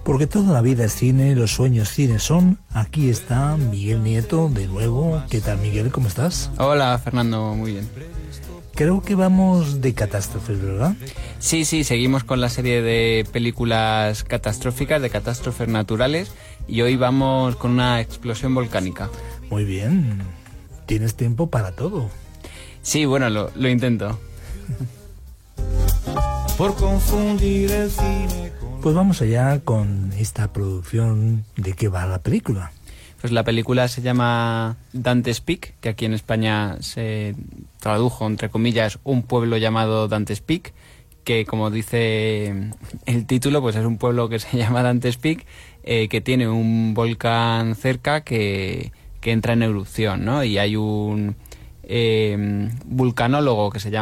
Porque toda la vida es cine, los sueños cine son. Aquí está Miguel Nieto de nuevo. ¿Qué tal, Miguel? ¿Cómo estás? Hola, Fernando, muy bien. Creo que vamos de catástrofes, ¿verdad? Sí, seguimos con la serie de películas catastróficas, de catástrofes naturales, y hoy vamos con una explosión volcánica. Muy bien. Tienes tiempo para todo. Sí, bueno, lo intento. Por confundir el cine. Pues vamos allá con esta producción. ¿De qué va la película? Pues la película se llama Dante's Peak, que aquí en España se tradujo, entre comillas, un pueblo llamado Dante's Peak, que como dice el título, pues es un pueblo que se llama Dante's Peak, que tiene un volcán cerca que entra en erupción, ¿no? Y hay un vulcanólogo que se llama